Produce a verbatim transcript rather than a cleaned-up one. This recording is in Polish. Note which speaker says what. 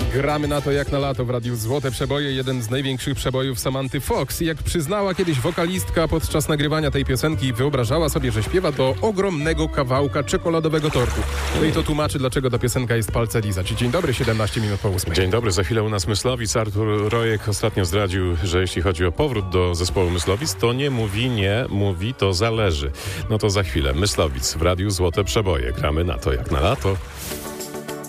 Speaker 1: Gramy na to jak na lato w Radiu Złote Przeboje, jeden z największych przebojów Samanthy Fox. Jak przyznała kiedyś wokalistka podczas nagrywania tej piosenki, wyobrażała sobie, że śpiewa do ogromnego kawałka czekoladowego tortu. No i to tłumaczy, dlaczego ta piosenka jest palce lizać. Dzień dobry, siedemnaście minut po ósmej.
Speaker 2: Dzień dobry, za chwilę u nas Myslowic. Artur Rojek ostatnio zdradził, że jeśli chodzi o powrót do zespołu Myslowic, to nie mówi nie, mówi to zależy. No to za chwilę. Myslowic w Radiu Złote Przeboje. Gramy na to jak na lato.